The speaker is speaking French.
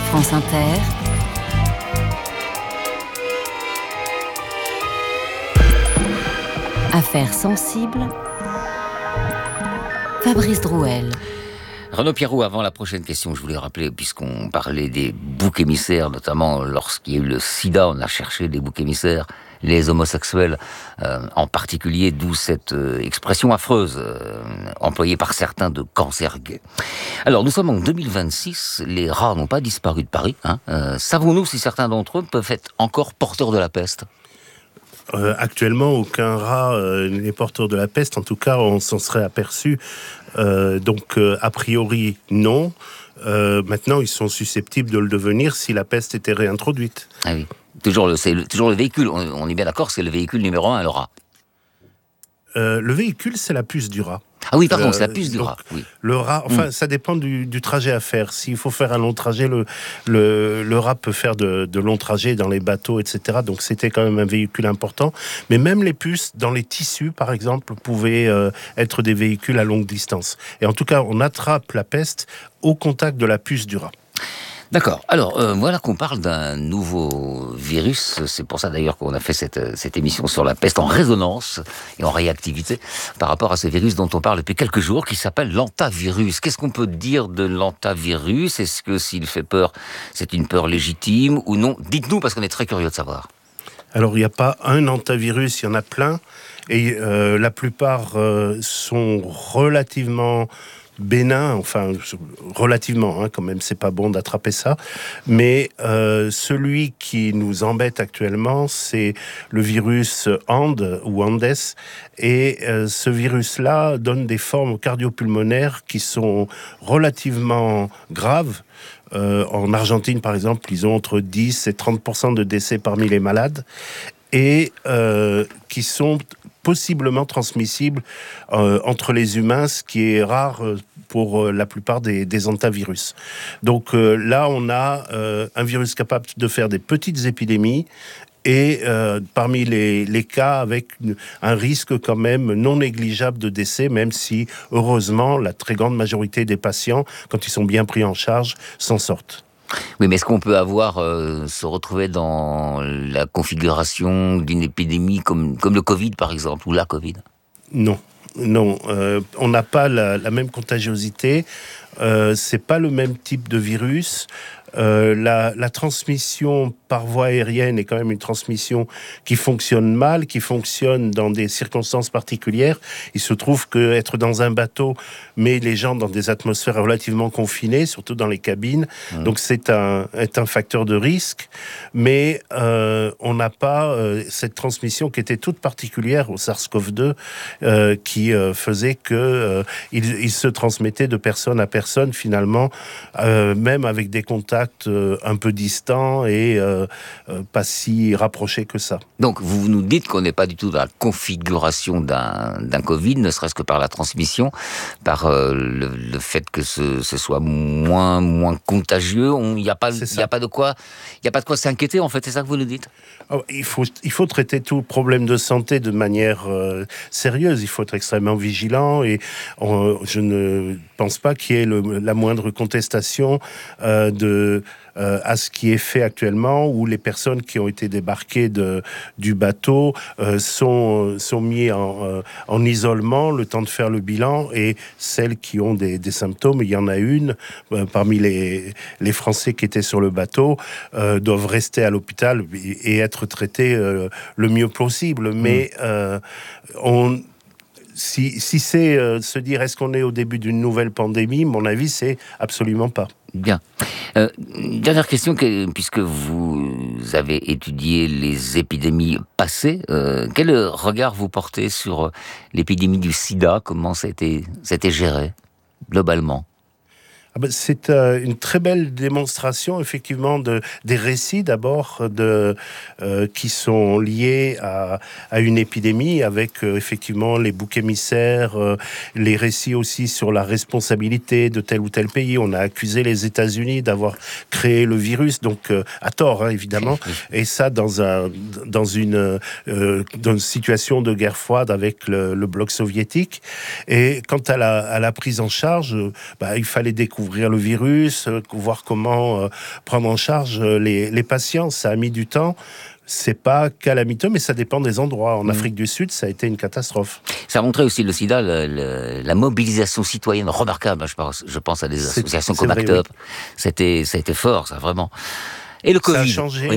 France Inter, Affaires sensibles, Fabrice Drouel. Renaud Pierroux, avant la prochaine question, je voulais rappeler, puisqu'on parlait des boucs émissaires, notamment lorsqu'il y a eu le sida, on a cherché des boucs émissaires, les homosexuels en particulier, d'où cette expression affreuse employée par certains de cancer gay. Alors, nous sommes en 2026, les rats n'ont pas disparu de Paris. Savons-nous si certains d'entre eux peuvent être encore porteurs de la peste ? Actuellement, aucun rat n'est porteur de la peste. En tout cas, on s'en serait aperçu. Donc, a priori, non. Maintenant, ils sont susceptibles de le devenir si la peste était réintroduite. Ah oui. Toujours le véhicule. On est bien d'accord, c'est le véhicule numéro 1, le rat. Le véhicule, c'est la puce du rat. Ah oui, pardon, c'est la puce du rat. Oui. Le rat, ça dépend du trajet à faire. S'il faut faire un long trajet, le rat peut faire de longs trajets dans les bateaux, etc. Donc c'était quand même un véhicule important. Mais même les puces, dans les tissus, par exemple, pouvaient être des véhicules à longue distance. Et en tout cas, on attrape la peste au contact de la puce du rat. D'accord. Alors, voilà qu'on parle d'un nouveau virus. C'est pour ça, d'ailleurs, qu'on a fait cette émission sur la peste en résonance et en réactivité par rapport à ce virus dont on parle depuis quelques jours, qui s'appelle l'hantavirus. Qu'est-ce qu'on peut dire de l'hantavirus ? Est-ce que s'il fait peur, c'est une peur légitime ou non ? Dites-nous, parce qu'on est très curieux de savoir. Alors, il n'y a pas un hantavirus, il y en a plein. Et la plupart sont relativement bénin, enfin relativement, quand même, c'est pas bon d'attraper ça. Mais celui qui nous embête actuellement, c'est le virus Andes ou Andes. Et ce virus-là donne des formes cardiopulmonaires qui sont relativement graves. En Argentine, par exemple, ils ont entre 10 et 30% de décès parmi les malades. Et qui sont possiblement transmissibles entre les humains, ce qui est rare pour la plupart des hantavirus. Donc là, on a un virus capable de faire des petites épidémies et parmi les cas avec un risque quand même non négligeable de décès, même si, heureusement, la très grande majorité des patients, quand ils sont bien pris en charge, s'en sortent. Oui, mais est-ce qu'on peut se retrouver dans la configuration d'une épidémie comme le Covid, par exemple, ou la Covid ? Non. On n'a pas la même contagiosité. C'est pas le même type de virus. La transmission par voie aérienne est quand même une transmission qui fonctionne mal, qui fonctionne dans des circonstances particulières. Il se trouve qu'être dans un bateau met les gens dans des atmosphères relativement confinées, surtout dans les cabines. Donc c'est un facteur de risque, mais on n'a pas cette transmission qui était toute particulière au SARS-CoV-2, qui faisait que il se transmettait de personne à personne finalement, même avec des contacts un peu distants et pas si rapprochés que ça. Donc vous nous dites qu'on n'est pas du tout dans la configuration d'un Covid, ne serait-ce que par la transmission, par le fait que ce soit moins contagieux. Il n'y a pas de quoi s'inquiéter, en fait, c'est ça que vous nous dites ? Il faut traiter tout problème de santé de manière sérieuse. Il faut être extrêmement vigilant et je ne pense pas qu'il y ait la moindre contestation à ce qui est fait actuellement, où les personnes qui ont été débarquées du bateau sont mis en isolement le temps de faire le bilan, et celles qui ont des symptômes, il y en a une parmi les Français qui étaient sur le bateau, doivent rester à l'hôpital et être traités le mieux possible. Mais si c'est se dire est-ce qu'on est au début d'une nouvelle pandémie, mon avis c'est absolument pas. Bien. Dernière question, puisque vous avez étudié les épidémies passées, quel regard vous portez sur l'épidémie du sida ? Comment ça a été géré globalement ? C'est une très belle démonstration, effectivement, des récits d'abord qui sont liés à une épidémie, avec effectivement les boucs émissaires, les récits aussi sur la responsabilité de tel ou tel pays. On a accusé les États-Unis d'avoir créé le virus, donc à tort, évidemment, et ça dans une situation de guerre froide avec le bloc soviétique. Et quant à la prise en charge, il fallait découvrir découvrir le virus, voir comment prendre en charge les patients. Ça a mis du temps. C'est pas calamiteux, mais ça dépend des endroits. En Afrique du Sud, ça a été une catastrophe. Ça a montré aussi, le sida, la mobilisation citoyenne remarquable. Je pense à des associations comme ACT UP. Ça a été fort, ça, vraiment. Et le Covid. Ça a changé. Oui.